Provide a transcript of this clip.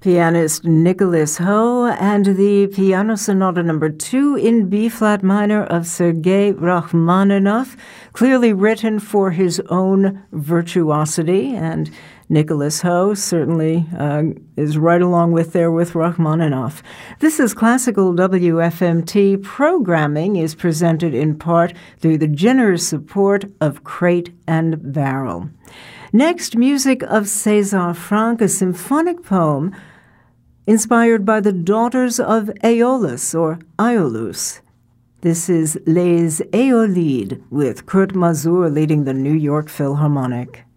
Pianist Nicholas Ho and the Piano Sonata No. 2 in B-flat minor of Sergei Rachmaninoff, clearly written for his own virtuosity, and Nicholas Ho certainly is right along with Rachmaninoff. This is Classical WFMT. Programming is presented in part through the generous support of Crate and Barrel. Next, music of César Franck, a symphonic poem inspired by the daughters of Aeolus or Iolus. This is Les Aeolides with Kurt Masur leading the New York Philharmonic.